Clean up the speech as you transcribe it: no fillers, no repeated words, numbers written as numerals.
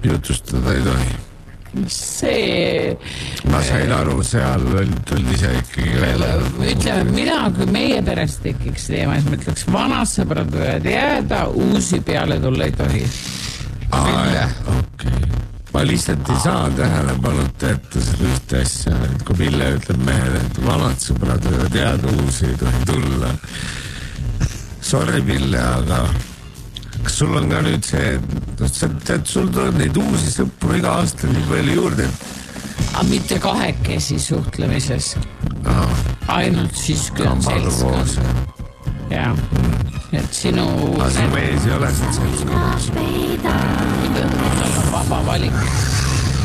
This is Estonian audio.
jutustada ei tohi. See... Ma sain aru, seal tuld ise ikkagi veel. Ütleme, mina kui meie perest tekiks teema, et ma ütleks, vanad sõbrad võivad jääda, uusi peale tulla ei tohi. Okei. Ma lihtsalt ei saa tähelepanuta jätta seda ühte asja, et kui Pille ütleb mehele, et vanad sõbrad võivad jääda, uusi ei tohi tulla. Sorry, Pille, aga kas sul on ka nüüd see, et sul tuleb neid uusi sõpru iga aasta nii palju juurde? Aga mitte kahekesi suhtlemises. Ainult siis, kui on seltskond. Jaa. Et sinu... Aga see mees ei ole siin seltskond. Tal on vaba valik.